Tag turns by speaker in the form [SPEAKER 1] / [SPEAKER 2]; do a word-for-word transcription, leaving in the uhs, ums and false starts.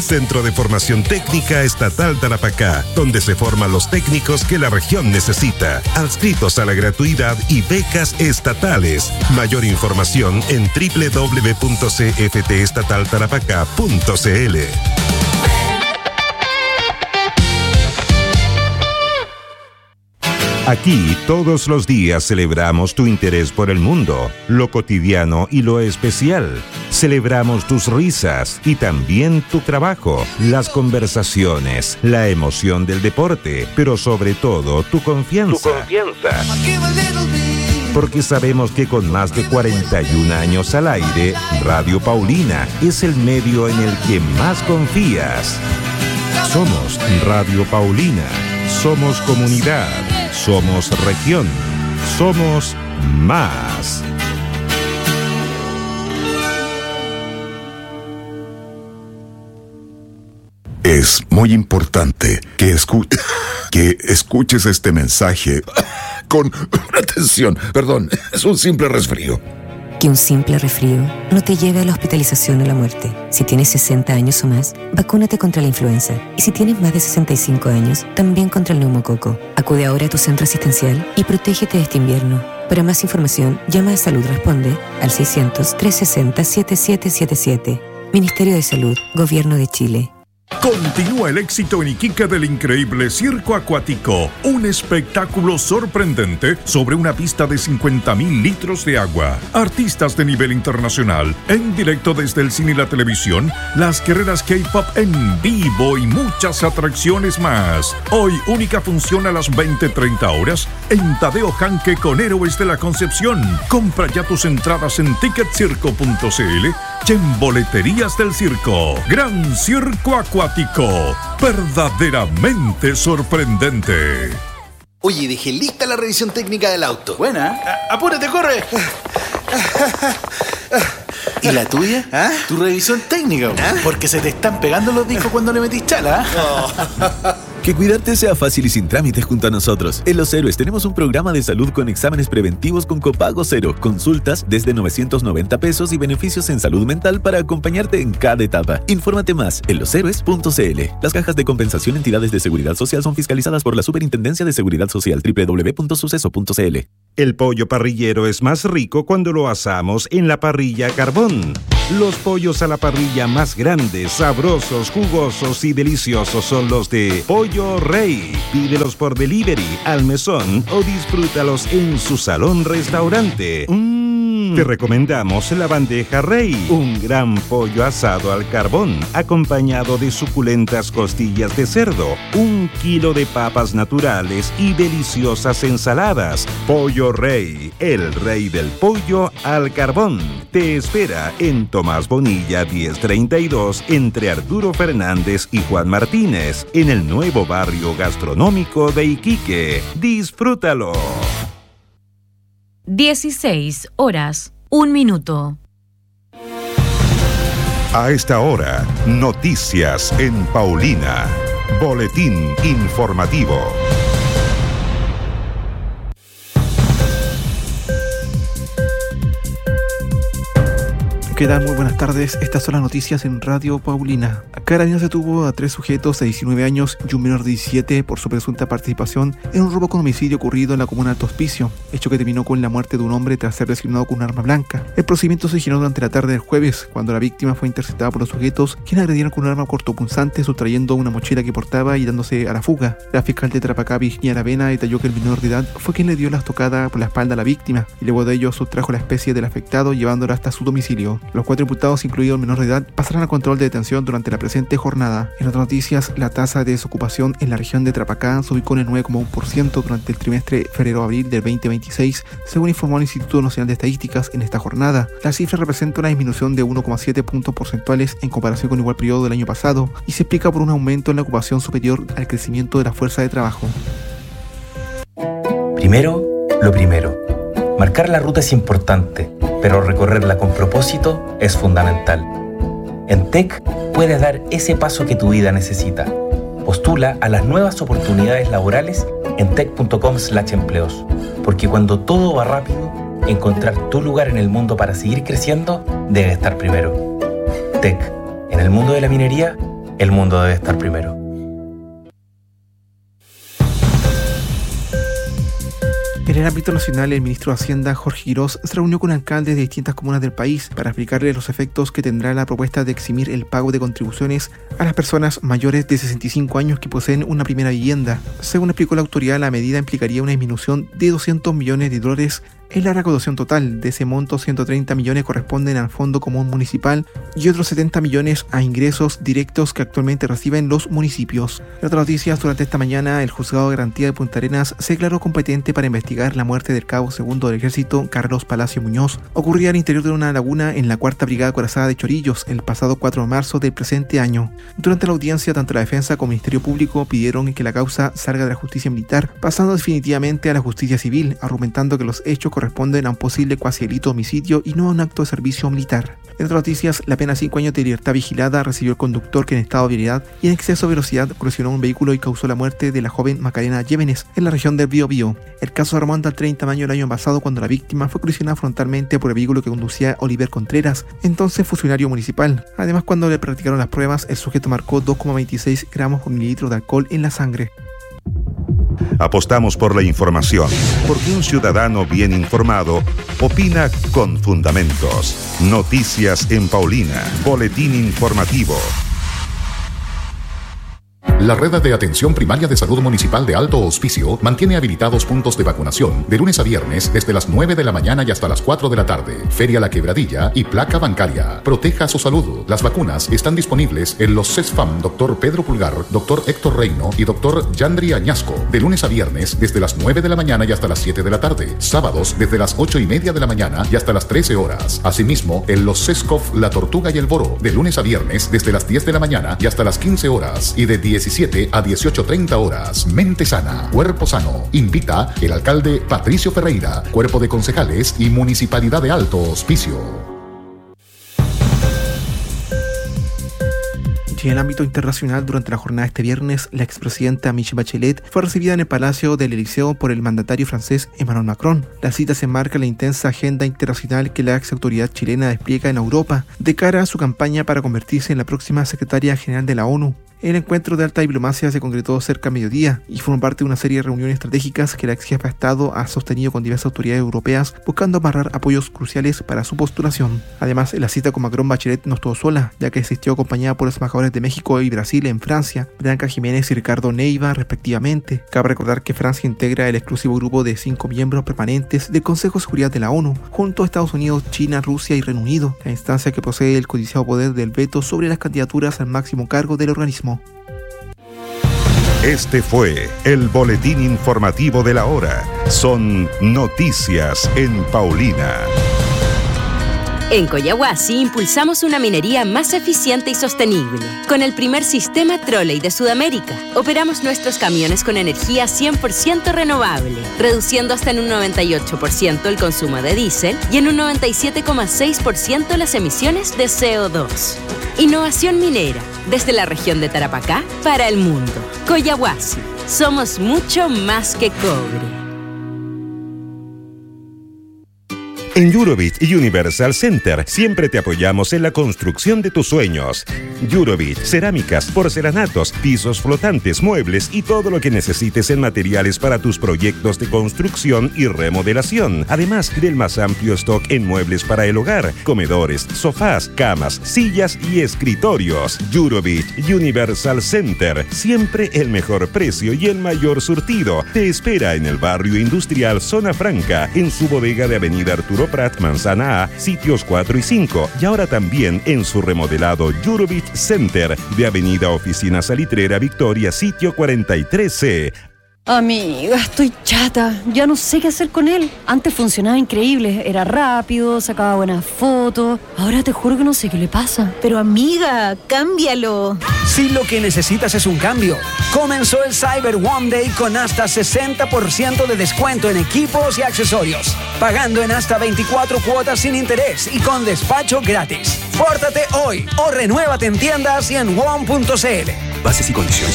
[SPEAKER 1] Centro de Formación Técnica Estatal Tarapacá, donde se forman los técnicos que la región necesita. Adscritos a la gratuidad y becas estatales. Mayor información en doble u doble u doble u punto c f t estatal tarapacá punto c l. Aquí todos los días celebramos tu interés por el mundo, lo cotidiano y lo especial. Celebramos tus risas y también tu trabajo, las conversaciones, la emoción del deporte, pero sobre todo tu confianza. Tu confianza. Porque sabemos que con más de cuarenta y un años al aire, Radio Paulina es el medio en el que más confías. Somos Radio Paulina, somos comunidad, somos región, somos más.
[SPEAKER 2] Es muy importante que, escu- que escuches este mensaje con atención. Perdón, es un simple resfrío.
[SPEAKER 3] Que un simple resfrío no te lleve a la hospitalización o la muerte. Si tienes sesenta años o más, vacúnate contra la influenza. Y si tienes más de sesenta y cinco años, también contra el neumococo. Acude ahora a tu centro asistencial y protégete de este invierno. Para más información, llama a Salud Responde al seiscientos, trescientos sesenta, setenta y siete setenta y siete. Ministerio de Salud, Gobierno de Chile.
[SPEAKER 4] Continúa el éxito en Iquique del increíble Circo Acuático, un espectáculo sorprendente sobre una pista de cincuenta mil litros de agua. Artistas de nivel internacional, en directo desde el cine y la televisión, las carreras K-pop en vivo y muchas atracciones más. Hoy, única función a las veinte treinta horas en Tadeo Janque con Héroes de la Concepción. Compra ya tus entradas en ticket circo punto c l y en Boleterías del Circo. Gran Circo Acuático, verdaderamente sorprendente.
[SPEAKER 5] Oye, dejé lista la revisión técnica del auto.
[SPEAKER 6] Buena. ¡Apúrate, corre! ¿Y la tuya? ¿Ah? Tu revisión técnica, ¿ah? Porque se te están pegando los discos cuando le metís chala.
[SPEAKER 7] Oh. Que cuidarte sea fácil y sin trámites junto a nosotros. En Los Héroes tenemos un programa de salud con exámenes preventivos con copago cero, consultas desde novecientos noventa pesos y beneficios en salud mental para acompañarte en cada etapa. Infórmate más en los héroes punto c l. Las cajas de compensación entidades de seguridad social son fiscalizadas por la Superintendencia de Seguridad Social. doble u doble u doble u punto suceso punto c l.
[SPEAKER 1] El pollo parrillero es más rico cuando lo asamos en la parrilla a carbón. Los pollos a la parrilla más grandes, sabrosos, jugosos y deliciosos son los de Pollo Rey. Pídelos por delivery, al mesón o disfrútalos en su salón-restaurante. Mm. Te recomendamos la bandeja Rey, un gran pollo asado al carbón, acompañado de suculentas costillas de cerdo, un kilo de papas naturales y deliciosas ensaladas. Pollo Rey, el rey del pollo al carbón. Te espera en Tomás Bonilla diez treinta y dos, entre Arturo Fernández y Juan Martínez, en el nuevo barrio gastronómico de Iquique. ¡Disfrútalo!
[SPEAKER 8] dieciséis horas, un minuto.
[SPEAKER 1] A esta hora, noticias en Paulina. Boletín informativo.
[SPEAKER 9] ¿Qué tal? Muy buenas tardes. Estas son las noticias en Radio Paulina. Carabineros detuvo a tres sujetos de diecinueve años y un menor de diecisiete por su presunta participación en un robo con homicidio ocurrido en la comuna de Alto Hospicio, hecho que terminó con la muerte de un hombre tras ser designado con un arma blanca. El procedimiento se originó durante la tarde del jueves, cuando la víctima fue interceptada por los sujetos, quienes agredieron con un arma cortopunzante, sustrayendo una mochila que portaba y dándose a la fuga. La fiscal de Tarapacá, Virginia Aravena, detalló que el menor de edad fue quien le dio la estocada por la espalda a la víctima, y luego de ello sustrajo la especie del afectado, llevándola hasta su domicilio. Los cuatro imputados, incluido el menor de edad, pasarán a control de detención durante la presente jornada. En otras noticias, la tasa de desocupación en la región de Tarapacá se ubicó en el nueve coma uno por ciento durante el trimestre febrero-abril del veinte veintiséis, según informó el Instituto Nacional de Estadísticas en esta jornada. La cifra representa una disminución de uno coma siete puntos porcentuales en comparación con igual periodo del año pasado y se explica por un aumento en la ocupación superior al crecimiento de la fuerza de trabajo.
[SPEAKER 10] Primero, lo primero. Marcar la ruta es importante, pero recorrerla con propósito es fundamental. En T E C puedes dar ese paso que tu vida necesita. Postula a las nuevas oportunidades laborales en tec punto com slash empleos, porque cuando todo va rápido, encontrar tu lugar en el mundo para seguir creciendo debe estar primero. T E C, en el mundo de la minería, el mundo debe estar primero.
[SPEAKER 9] En el ámbito nacional, el ministro de Hacienda, Jorge Quirós, se reunió con alcaldes de distintas comunas del país para explicarles los efectos que tendrá la propuesta de eximir el pago de contribuciones a las personas mayores de sesenta y cinco años que poseen una primera vivienda. Según explicó la autoridad, la medida implicaría una disminución de doscientos millones de dólares en la recaudación total. De ese monto, ciento treinta millones corresponden al Fondo Común Municipal y otros setenta millones a ingresos directos que actualmente reciben los municipios. En otras noticias, durante esta mañana, el Juzgado de Garantía de Punta Arenas se declaró competente para investigar la muerte del cabo segundo del Ejército, Carlos Palacio Muñoz, ocurrida al interior de una laguna en la cuarta Brigada Acorazada de Chorillos el pasado cuatro de marzo del presente año. Durante la audiencia, tanto la defensa como el Ministerio Público pidieron que la causa salga de la justicia militar, pasando definitivamente a la justicia civil, argumentando que los hechos corresponden a un posible cuasi delito de homicidio y no a un acto de servicio militar. En otras noticias, la pena de cinco años de libertad vigilada recibió el conductor que en estado de ebriedad y en exceso de velocidad colisionó un vehículo y causó la muerte de la joven Macarena Llévenes en la región del Biobío. El caso remonta al treinta de mayo del año pasado, cuando la víctima fue colisionada frontalmente por el vehículo que conducía Oliver Contreras, entonces funcionario municipal. Además, cuando le practicaron las pruebas, el sujeto marcó dos coma veintiséis gramos por mililitro de alcohol en la sangre.
[SPEAKER 1] Apostamos por la información, porque un ciudadano bien informado opina con fundamentos. Noticias en Paulina. Boletín informativo.
[SPEAKER 11] La Red de Atención Primaria de Salud Municipal de Alto Hospicio mantiene habilitados puntos de vacunación de lunes a viernes desde las nueve de la mañana y hasta las cuatro de la tarde. Feria La Quebradilla y Placa Bancaria. Proteja su salud. Las vacunas están disponibles en los CESFAM Doctor Pedro Pulgar, Doctor Héctor Reino y Doctor Yandri Añasco, de lunes a viernes desde las nueve de la mañana y hasta las siete de la tarde. Sábados desde las ocho y media de la mañana y hasta las trece horas. Asimismo, en los CESCOF La Tortuga y el Boro, de lunes a viernes desde las diez de la mañana y hasta las quince horas y de diecisiete a dieciocho treinta horas. Mente sana, cuerpo sano. Invita el alcalde Patricio Ferreira, cuerpo de concejales y Municipalidad de Alto Hospicio.
[SPEAKER 9] En el ámbito internacional, durante la jornada de este viernes, la expresidenta Michelle Bachelet fue recibida en el Palacio del Elíseo por el mandatario francés Emmanuel Macron. La cita se enmarca en la intensa agenda internacional que la ex autoridad chilena despliega en Europa de cara a su campaña para convertirse en la próxima secretaria general de la ONU. El encuentro de alta diplomacia se concretó cerca a mediodía y formó parte de una serie de reuniones estratégicas que la ex jefa de Estado ha sostenido con diversas autoridades europeas, buscando amarrar apoyos cruciales para su postulación. Además, en la cita con Macron, Bachelet no estuvo sola, ya que asistió acompañada por los embajadores de México y Brasil en Francia, Blanca Jiménez y Ricardo Neiva, respectivamente. Cabe recordar que Francia integra el exclusivo grupo de cinco miembros permanentes del Consejo de Seguridad de la ONU, junto a Estados Unidos, China, Rusia y Reino Unido, la instancia que posee el codiciado poder del veto sobre las candidaturas al máximo cargo del organismo.
[SPEAKER 1] Este fue el boletín informativo de la hora. Son noticias en Paulina.
[SPEAKER 12] En Coyahuasi impulsamos una minería más eficiente y sostenible. Con el primer sistema trolley de Sudamérica, operamos nuestros camiones con energía cien por ciento renovable, reduciendo hasta en un noventa y ocho por ciento el consumo de diésel y en un noventa y siete coma seis por ciento las emisiones de C O dos. Innovación minera, desde la región de Tarapacá para el mundo. Coyahuasi, somos mucho más que cobre.
[SPEAKER 1] En Eurovit Universal Center siempre te apoyamos en la construcción de tus sueños. Eurovit, cerámicas, porcelanatos, pisos flotantes, muebles y todo lo que necesites en materiales para tus proyectos de construcción y remodelación. Además del más amplio stock en muebles para el hogar, comedores, sofás, camas, sillas y escritorios. Eurovit Universal Center, siempre el mejor precio y el mayor surtido. Te espera en el barrio industrial Zona Franca, en su bodega de Avenida Arturo Prat, Manzana A, sitios cuatro y cinco, y ahora también en su remodelado Eurovit Center de Avenida Oficina Salitrera Victoria, sitio cuarenta y tres C.
[SPEAKER 13] Amiga, estoy chata. Ya no sé qué hacer con él. Antes funcionaba increíble. Era rápido, sacaba buenas fotos. Ahora te juro que no sé qué le pasa.
[SPEAKER 14] Pero amiga, cámbialo.
[SPEAKER 15] Si lo que necesitas es un cambio, comenzó el Cyber One Day con hasta sesenta por ciento de descuento en equipos y accesorios. Pagando en hasta veinticuatro cuotas sin interés y con despacho gratis. Pórtate hoy o renuévate en tiendas y en one punto c l.
[SPEAKER 16] Bases y condiciones